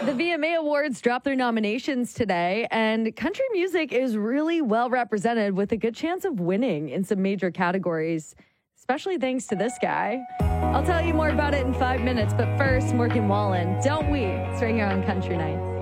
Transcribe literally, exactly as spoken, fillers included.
The V M A Awards dropped their nominations today, and country music is really well represented with a good chance of winning in some major categories, especially thanks to this guy. I'll tell you more about it in five minutes, but first, Morgan Wallen, Don't We? It's right here on Country Nights.